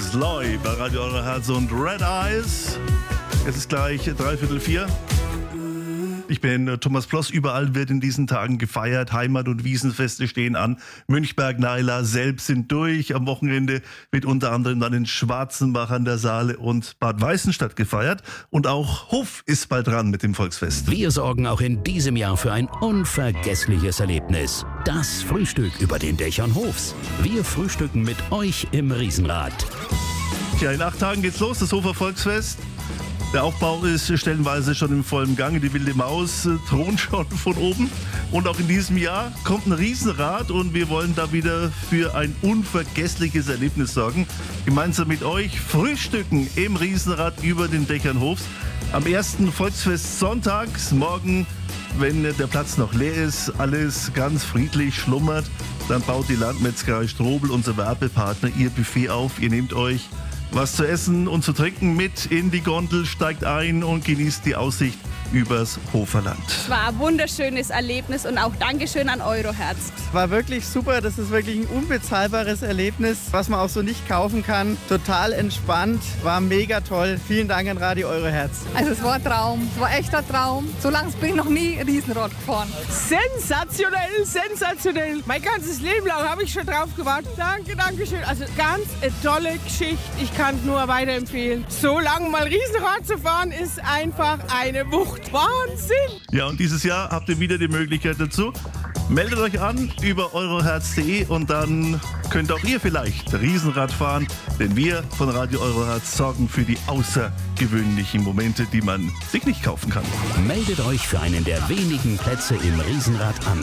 Sloy bei Radio Eure Herz und Red Eyes. Es ist gleich 3:45. Ich bin Thomas Ploss. Überall wird in diesen Tagen gefeiert. Heimat- und Wiesenfeste stehen an. Münchberg, Naila selbst sind durch. Am Wochenende wird unter anderem dann in Schwarzenbach an der Saale und Bad Weißenstadt gefeiert. Und auch Hof ist bald dran mit dem Volksfest. Wir sorgen auch in diesem Jahr für ein unvergessliches Erlebnis. Das Frühstück über den Dächern Hofs. Wir frühstücken mit euch im Riesenrad. Ja, in 8 Tagen geht's los, das Hofer Volksfest. Der Aufbau ist stellenweise schon im vollen Gange. Die wilde Maus thront schon von oben. Und auch in diesem Jahr kommt ein Riesenrad und wir wollen da wieder für ein unvergessliches Erlebnis sorgen. Gemeinsam mit euch frühstücken im Riesenrad über den Dächern Hofs. Am ersten Volksfest sonntags, morgen, wenn der Platz noch leer ist, alles ganz friedlich schlummert, dann baut die Landmetzgerei Strobel, unser Werbepartner, ihr Buffet auf. Ihr nehmt euch was zu essen und zu trinken mit in die Gondel, steigt ein und genießt die Aussicht übers Hoferland. Es war ein wunderschönes Erlebnis und auch Dankeschön an Euroherz. War wirklich super, das ist wirklich ein unbezahlbares Erlebnis, was man auch so nicht kaufen kann. Total entspannt, war mega toll. Vielen Dank an Radio Euroherz. Also es war ein Traum, es war echt ein Traum. So lange bin ich noch nie Riesenrad gefahren. Sensationell, sensationell. Mein ganzes Leben lang habe ich schon drauf gewartet. Danke, danke schön. Also ganz eine tolle Geschichte. Ich kann es nur weiterempfehlen. So lange mal Riesenrad zu fahren, ist einfach eine Wucht. Wahnsinn! Ja, und dieses Jahr habt ihr wieder die Möglichkeit dazu. Meldet euch an über euroherz.de und dann könnt auch ihr vielleicht Riesenrad fahren, denn wir von Radio Euroherz sorgen für die außergewöhnlichen Momente, die man sich nicht kaufen kann. Meldet euch für einen der wenigen Plätze im Riesenrad an.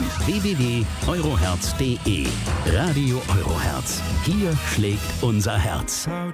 www.euroherz.de. Radio Euroherz. Hier schlägt unser Herz.